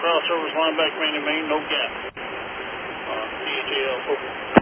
cross service line back, man in Maine, no gap. DHL, over.